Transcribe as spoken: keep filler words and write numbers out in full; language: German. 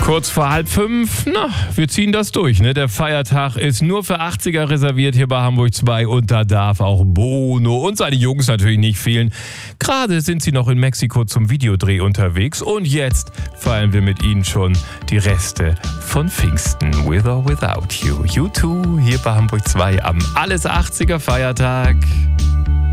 Kurz vor halb fünf, na, wir ziehen das durch, ne? Der Feiertag ist nur für achtziger reserviert hier bei Hamburg zwei und da darf auch Bono und seine Jungs natürlich nicht fehlen. Gerade sind sie noch in Mexiko zum Videodreh unterwegs und jetzt feiern wir mit ihnen schon die Reste von Pfingsten. With or Without You. U zwei hier bei Hamburg zwei am Alles achtziger Feiertag.